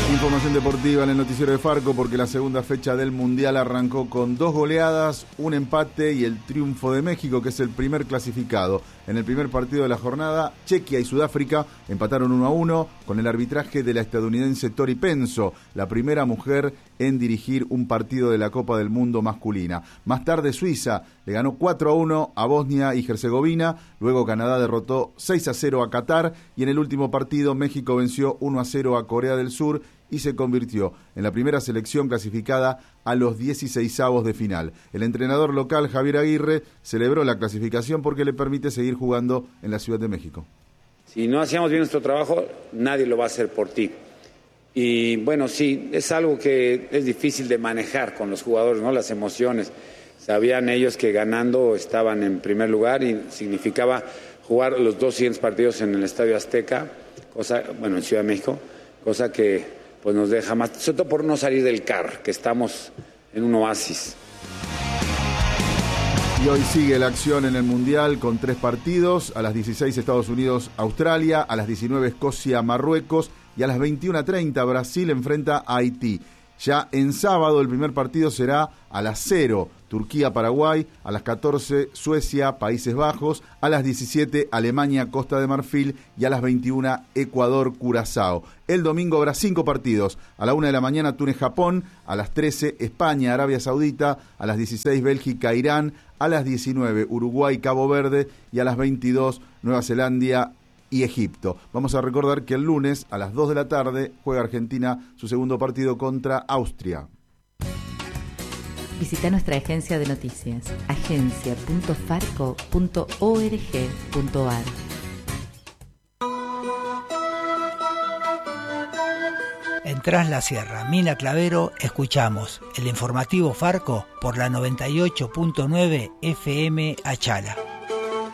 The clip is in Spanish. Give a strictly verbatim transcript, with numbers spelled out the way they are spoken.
Información deportiva en el noticiero de Farco, porque la segunda fecha del Mundial arrancó con dos goleadas, un empate y el triunfo de México, que es el primer clasificado. En el primer partido de la jornada, Chequia y Sudáfrica empataron uno a uno con el arbitraje de la estadounidense Tori Penso, la primera mujer en dirigir un partido de la Copa del Mundo masculina. Más tarde, Suiza le ganó cuatro a uno a Bosnia y Herzegovina, luego Canadá derrotó seis a cero a Qatar y en el último partido México venció uno a cero a Corea del Sur y se convirtió en la primera selección clasificada a los dieciseisavos de final. El entrenador local, Javier Aguirre, celebró la clasificación porque le permite seguir jugando en la Ciudad de México. Si no hacíamos bien nuestro trabajo, nadie lo va a hacer por ti. Y bueno, sí, es algo que es difícil de manejar con los jugadores, ¿no? Las emociones. Sabían ellos que ganando estaban en primer lugar y significaba jugar los dos siguientes partidos en el Estadio Azteca, cosa, bueno, en Ciudad de México, cosa que pues nos deja más, sobre todo por no salir del C A R, que estamos en un oasis. Y hoy sigue la acción en el Mundial con tres partidos, a las dieciséis Estados Unidos, Australia, a las diecinueve Escocia, Marruecos y a las veintiuna treinta Brasil enfrenta a Haití. Ya en sábado el primer partido será a las cero, Turquía-Paraguay, a las catorce Suecia, Países Bajos, a las diecisiete Alemania, Costa de Marfil y a las veintiuna Ecuador, Curazao. El domingo habrá cinco partidos, a la una de la mañana Túnez-Japón, a las trece España, Arabia Saudita, a las dieciséis Bélgica, Irán, a las diecinueve Uruguay, Cabo Verde y a las veintidós Nueva Zelanda y Egipto. Vamos a recordar que el lunes a las dos de la tarde juega Argentina su segundo partido contra Austria. Visita nuestra agencia de noticias, agencia punto farco punto org punto ar. En Tras la Sierra, Mina Clavero, escuchamos el informativo Farco por la noventa y ocho punto nueve F M Achala.